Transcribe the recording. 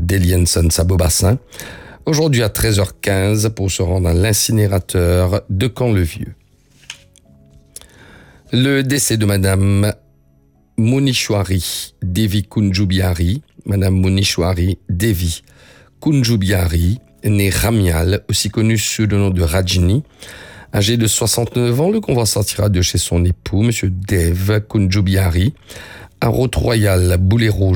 d'Elienson Sabobassin. Aujourd'hui à 13h15 pour se rendre à l'incinérateur de Caen-le-Vieux. Le décès de Madame Munishwari Devi Kunjubiari, Madame Munishwari Devi Kunjubiari, née Ramial, aussi connue sous le nom de Rajini. Âgée de 69 ans, le convoi sortira de chez son époux, M. Dev Kunjubiari, à Route Royale, Boulet Rouge.